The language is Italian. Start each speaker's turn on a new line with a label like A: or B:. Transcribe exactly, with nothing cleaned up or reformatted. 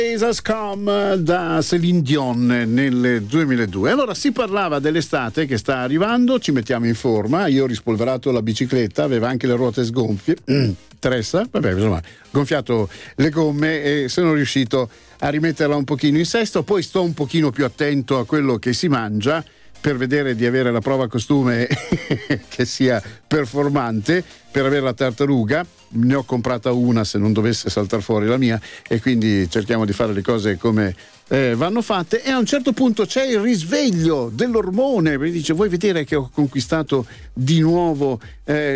A: Jesus Come da Céline Dion nel duemiladue. Allora si parlava dell'estate che sta arrivando, ci mettiamo in forma. Io ho rispolverato la bicicletta, aveva anche le ruote sgonfie, mm, Teresa, vabbè, insomma, gonfiato le gomme e sono riuscito a rimetterla un pochino in sesto. Poi sto un pochino più attento a quello che si mangia per vedere di avere la prova costume che sia performante, per avere la tartaruga. Ne ho comprata una se non dovesse saltare fuori la mia, e quindi cerchiamo di fare le cose come eh, vanno fatte. E a un certo punto c'è il risveglio dell'ormone, mi dice: vuoi vedere che ho conquistato di nuovo eh,